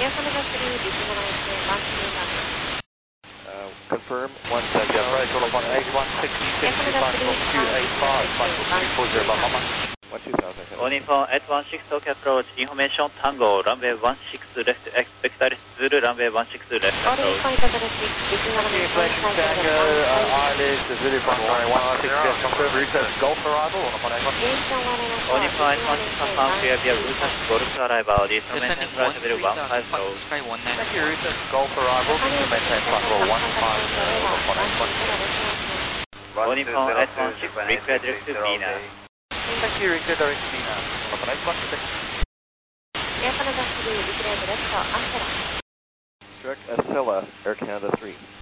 Confirm 170. Right, total on 816, 285, 12000. Uniform 816 Tokyo approach, information Tango, runway 16 left, expect Zulu, runway 16 left approach. Inflation Tango, Island, Zulu, runway 16 left, confirm route Gulf arrival on 181. Uniform 816 confirm clear via route Gulf arrival, this maintain flight level 15 road. Thank you, route Gulf arrival, maintain flight level 15 on 181. Uniform 816 require direct to Vina. Thank you, require direct to Vina. Direct Acela, Air Canada 3.